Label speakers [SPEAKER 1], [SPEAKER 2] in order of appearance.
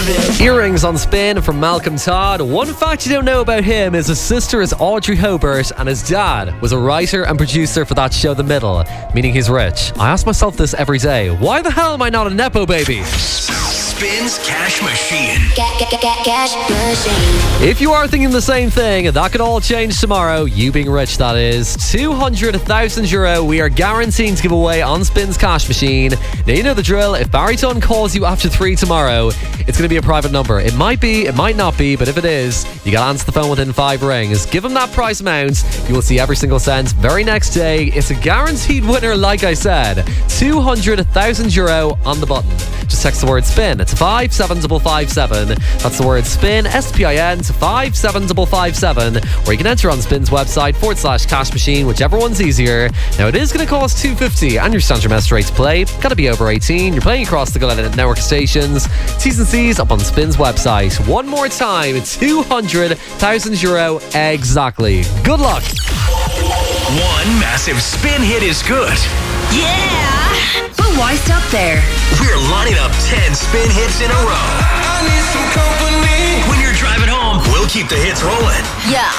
[SPEAKER 1] Earrings on Spin from Malcolm Todd. One fact you don't know about him is his sister is Audrey Hobart and his dad was a writer and producer for that show The Middle, meaning he's rich. I ask myself this every day. Why the hell am I not a Nepo baby?
[SPEAKER 2] Spins Cash Machine.
[SPEAKER 3] Cash machine.
[SPEAKER 1] If you are thinking the same thing, that could all change tomorrow. You being rich, that is. €200,000 we are guaranteeing to give away on Spins Cash Machine. Now, you know the drill. If Barry Dunn calls you after 3 tomorrow, it's going to be a private number. It might be, it might not be, but if it is, you got to answer the phone within 5 rings. Give him that price amount. You will see every single cent. Very next day, it's a guaranteed winner, like I said. €200,000 on the button. Just text the word spin to 57557. That's the word spin, SPIN, to 57557. Or you can enter on Spin's website /cash machine, whichever one's easier. Now, it is going to cost $2.50 and your standard message rate to play. Got to be over 18. You're playing across the Galena network stations. T's and C's up on Spin's website. One more time, €200,000 exactly. Good luck.
[SPEAKER 2] One massive spin hit is good.
[SPEAKER 4] Yeah! But why stop there?
[SPEAKER 2] We're lining up 10 spin hits in a row.
[SPEAKER 5] I need some company.
[SPEAKER 2] When you're driving home, we'll keep the hits rolling.
[SPEAKER 4] Yeah.